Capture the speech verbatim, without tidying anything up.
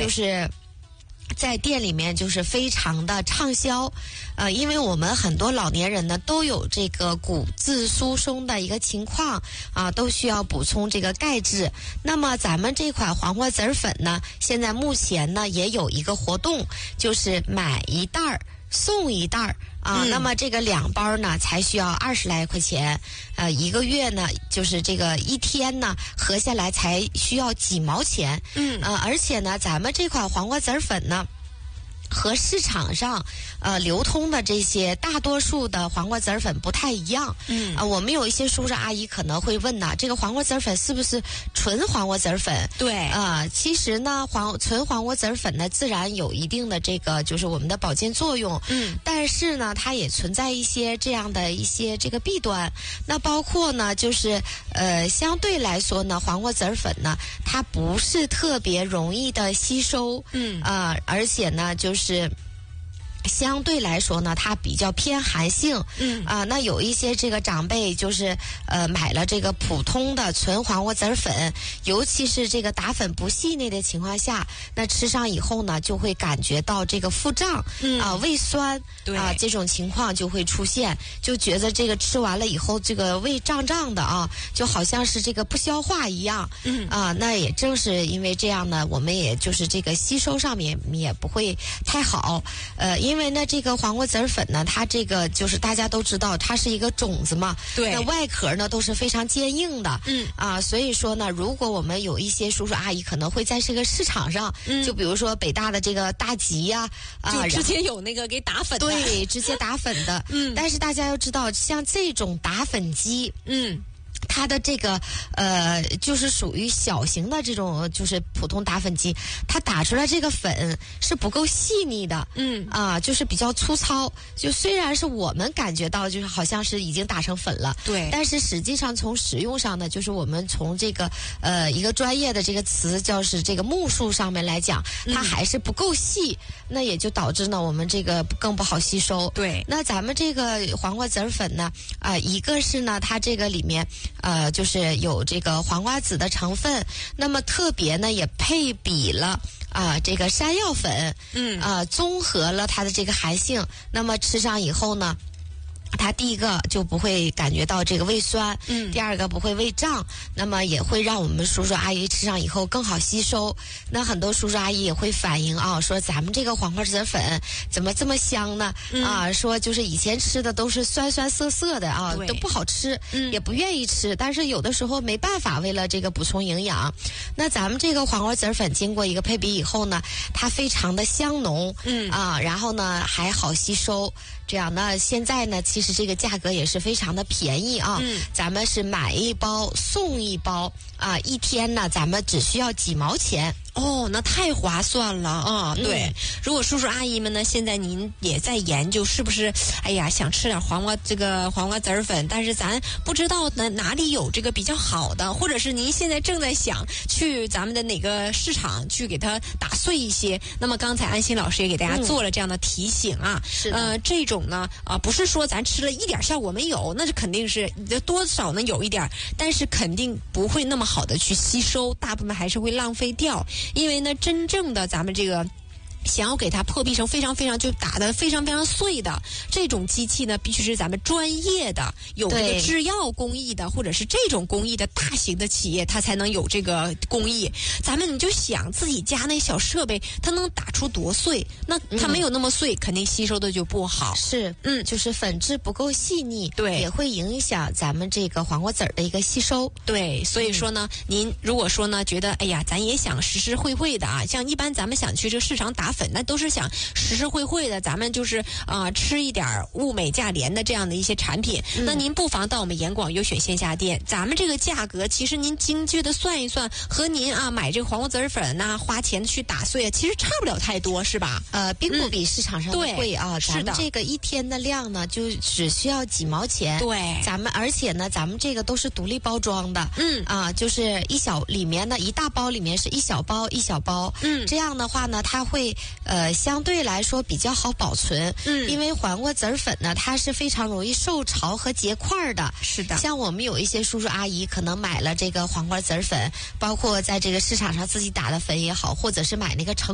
就是在店里面就是非常的畅销，呃，因为我们很多老年人呢都有这个骨质疏松的一个情况啊，都需要补充这个钙质。那么咱们这款黄瓜籽粉呢，现在目前呢也有一个活动，就是买一袋儿送一袋儿啊、嗯，那么这个两包呢才需要二十来块钱，呃，一个月呢就是这个一天呢合下来才需要几毛钱，嗯，呃，而且呢，咱们这款黄瓜籽粉呢，和市场上呃流通的这些大多数的黄瓜籽粉不太一样，嗯啊、呃，我们有一些叔叔阿姨可能会问呐，这个黄瓜籽粉是不是纯黄瓜籽粉？ 对啊、呃，其实呢，黄纯黄瓜籽粉呢，自然有一定的这个就是我们的保健作用，嗯，但是呢，它也存在一些这样的一些这个弊端。那包括呢，就是呃，相对来说呢，黄瓜籽粉呢，它不是特别容易的吸收，嗯啊、呃，而且呢，就是是相对来说呢，它比较偏寒性，嗯啊、呃，那有一些这个长辈就是呃买了这个普通的纯黄瓜籽粉，尤其是这个打粉不细腻的情况下，那吃上以后呢，就会感觉到这个腹胀，嗯啊、呃、胃酸，对啊、呃、这种情况就会出现，就觉得这个吃完了以后这个胃胀胀的啊，就好像是这个不消化一样，嗯啊、呃，那也正是因为这样呢，我们也就是这个吸收上面也不会太好，呃，因为因为呢，这个黄瓜籽粉呢，它这个就是大家都知道，它是一个种子嘛，对，那外壳呢都是非常坚硬的，嗯啊，所以说呢，如果我们有一些叔叔阿姨可能会在这个市场上，嗯，就比如说北大的这个大吉呀、啊， 啊，就直接有那个给打粉的， 对，直接打粉的，嗯，但是大家要知道，像这种打粉机，嗯。它的这个呃，就是属于小型的这种，就是普通打粉机，它打出来这个粉是不够细腻的，嗯啊，就是比较粗糙。就虽然是我们感觉到就是好像是已经打成粉了，对，但是实际上从使用上呢，就是我们从这个呃一个专业的这个词叫是这个目数上面来讲，它还是不够细，嗯、那也就导致呢我们这个更不好吸收。对，那咱们这个黄瓜籽粉呢，啊、呃，一个是呢它这个里面。呃，就是有这个黄瓜籽的成分，那么特别呢也配比了啊、呃、这个山药粉，嗯啊、呃、综合了它的这个寒性，那么吃上以后呢。它第一个就不会感觉到这个胃酸，嗯，第二个不会胃胀，那么也会让我们叔叔阿姨吃上以后更好吸收。那很多叔叔阿姨也会反映啊，说咱们这个黄瓜籽粉怎么这么香呢？嗯、啊，说就是以前吃的都是酸酸涩涩的啊，都不好吃，嗯，也不愿意吃。但是有的时候没办法，为了这个补充营养，那咱们这个黄瓜籽粉经过一个配比以后呢，它非常的香浓，嗯啊，然后呢还好吸收。这样呢，现在呢，其实这个价格也是非常的便宜啊。嗯，咱们是买一包送一包啊，一天呢，咱们只需要几毛钱。 哦，那太划算了啊！对、嗯，如果叔叔阿姨们呢，现在您也在研究是不是？哎呀，想吃点黄瓜这个黄瓜籽粉，但是咱不知道呢哪里有这个比较好的，或者是您现在正在想去咱们的哪个市场去给它打碎一些。那么刚才安心老师也给大家做了这样的提醒啊，是、嗯、呃，这种呢啊、呃，不是说咱吃了一点效果没有，那是肯定是多少呢有一点，但是肯定不会那么好的去吸收，大部分还是会浪费掉。因为呢，真正的咱们这个想要给它破壁成非常非常就打得非常非常碎的这种机器呢，必须是咱们专业的有这个制药工艺的，或者是这种工艺的大型的企业，它才能有这个工艺。咱们你就想自己家那小设备，它能打出多碎？那它没有那么碎，嗯、肯定吸收的就不好。 是，嗯，就是粉质不够细腻，对，也会影响咱们这个黄瓜籽儿的一个吸收。 对，所以说呢，嗯、您如果说呢，觉得哎呀，咱也想实实惠惠的啊，像一般咱们想去这个市场打粉，那都是想实实惠惠的，咱们就是啊、呃、吃一点物美价廉的这样的一些产品。嗯、那您不妨到我们严广优选线下店，咱们这个价格其实您精确的算一算，和您啊买这个黄瓜籽粉呐、啊、花钱去打碎啊，其实差不了太多，是吧？ 呃，并不比市场上的贵啊。 嗯、 咱们这个一天的量呢，就只需要几毛钱。对，咱们而且呢，咱们这个都是独立包装的。嗯啊，就是一小里面呢一大包里面是一小包一小包。嗯，这样的话呢，它会呃相对来说比较好保存。嗯，因为黄瓜籽粉呢，它是非常容易受潮和结块的。是的，像我们有一些叔叔阿姨可能买了这个黄瓜籽粉，包括在这个市场上自己打的粉也好，或者是买那个成